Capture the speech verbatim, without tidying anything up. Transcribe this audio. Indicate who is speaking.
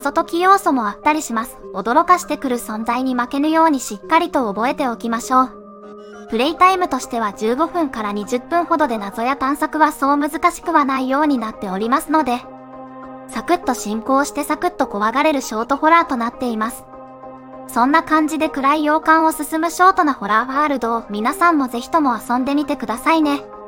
Speaker 1: 謎解き要素もあったりします。驚かしてくる存在に負けぬようにしっかりと覚えておきましょう。プレイタイムとしてはじゅうごふんからにじゅっぷんほどで謎や探索はそう難しくはないようになっておりますので、サクッと進行してサクッと怖がれるショートホラーとなっています。そんな感じで暗い洋館を進むショートなホラーワールドを皆さんもぜひとも遊んでみてくださいね。